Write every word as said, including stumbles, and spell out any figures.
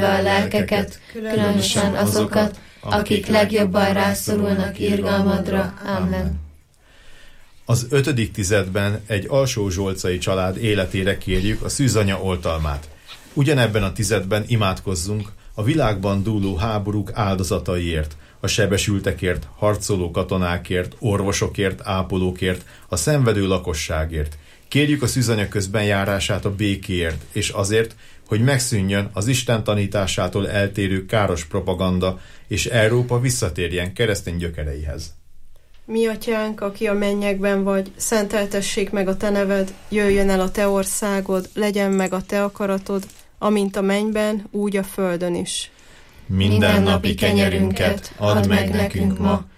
a lelkeket, különösen azokat, akik legjobban rászorulnak irgalmadra. Amen. Az ötödik tizedben egy alsózsolcai család életére kérjük a szűzanya oltalmát. Ugyanebben a tizedben imádkozzunk a világban dúló háborúk áldozataiért, a sebesültekért, harcoló katonákért, orvosokért, ápolókért, a szenvedő lakosságért. Kérjük a szűzanya közben járását a békéért, és azért, hogy megszűnjön az Isten tanításától eltérő káros propaganda, és Európa visszatérjen keresztény gyökereihez. Mi atyánk, aki a mennyekben vagy, szenteltessék meg a te neved, jöjjön el a te országod, legyen meg a te akaratod, amint a mennyben, úgy a földön is. Minden napi kenyerünket add meg nekünk ma,